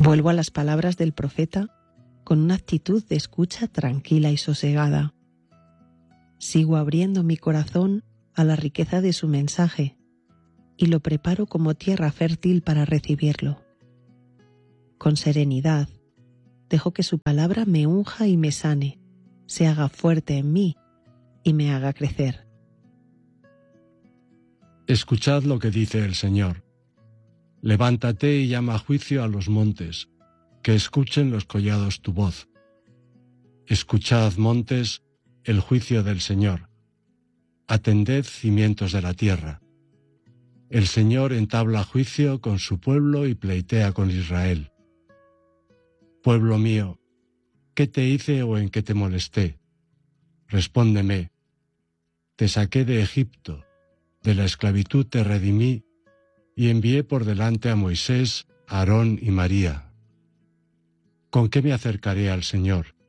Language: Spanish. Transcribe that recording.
Vuelvo a las palabras del profeta con una actitud de escucha tranquila y sosegada. Sigo abriendo mi corazón a la riqueza de su mensaje y lo preparo como tierra fértil para recibirlo. Con serenidad, dejo que su palabra me unja y me sane, se haga fuerte en mí y me haga crecer. Escuchad lo que dice el Señor. Levántate y llama a juicio a los montes, que escuchen los collados tu voz. Escuchad, montes, el juicio del Señor. Atended, cimientos de la tierra. El Señor entabla juicio con su pueblo y pleitea con Israel. Pueblo mío, ¿qué te hice o en qué te molesté? Respóndeme. Te saqué de Egipto, de la esclavitud te redimí, y envié por delante a Moisés, Aarón y María. ¿Con qué me acercaré al Señor?